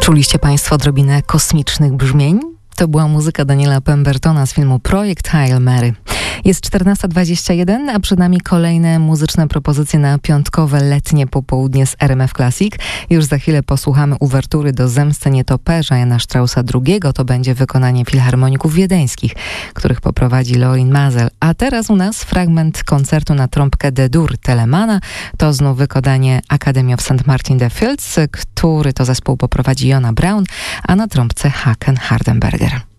Czuliście Państwo odrobinę kosmicznych brzmień? To była muzyka Daniela Pembertona z filmu Projekt Hail Mary. Jest 14:21, a przed nami kolejne muzyczne propozycje na piątkowe letnie popołudnie z RMF Classic. Już za chwilę posłuchamy uwertury do Zemsty Nietoperza Jana Straussa II. To będzie wykonanie filharmoników wiedeńskich, których poprowadzi Lorin Maazel. A teraz u nas fragment koncertu na trąbkę D-dur Telemana. To znów wykonanie Academy of St. Martin the Fields, który to zespół poprowadzi Jona Braun, a na trąbce Haken Hardenberger.